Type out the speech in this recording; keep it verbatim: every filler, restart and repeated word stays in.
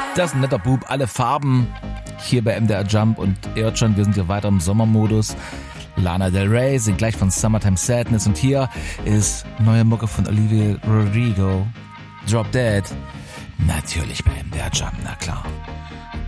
Das ist ein netter Bub, alle Farben hier bei M D R Jump und Irrtschon, wir sind hier weiter im Sommermodus. Lana Del Rey singt gleich von Summertime Sadness und hier ist neue Mucke von Olivia Rodrigo, Drop Dead, natürlich bei M D R Jump, na klar.